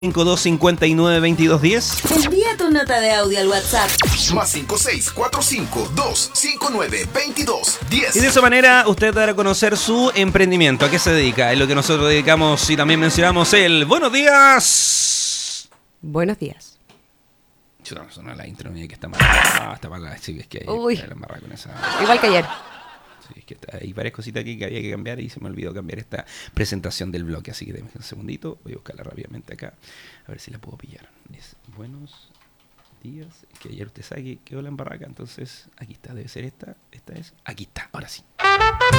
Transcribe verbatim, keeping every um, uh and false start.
cinco dos cincuenta y nueve veintidós diez. Envía tu nota de audio al WhatsApp. Más cinco seis cuatro cinco dos cinco nueve veintidós diez. Y de esa manera usted dará a conocer su emprendimiento. ¿A qué se dedica? Es lo que nosotros dedicamos y también mencionamos el Buenos Días. Buenos días. Chuta, no suena la intro ni que está mal. Ah, está mal. Sí, es que hay Uy. la embarrada con esa. Igual que ayer. Sí, es que está- hay varias cositas aquí que había que cambiar y se me olvidó cambiar esta presentación del bloque. Así que déjame un segundito. Voy a buscarla rápidamente acá. A ver si la puedo pillar. Es Buenos Días. Es que ayer usted sabe que quedó la embarrada acá. Entonces, aquí está. Debe ser esta. Esta es. Aquí está. Ahora sí.